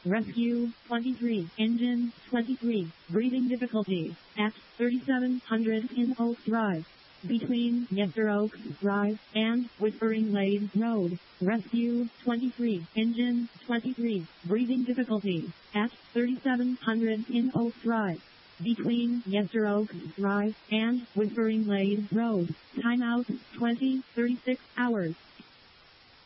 Rescue 23, Engine 23, breathing difficulties at 3700 in Oak Drive. Between Yester Oaks Drive and Whispering Lane Road. Rescue 23, Engine 23, breathing difficulties at 3700 in Oak Drive. Between Yester Oaks Drive and Whispering Lane Road. Timeout 20:36 hours.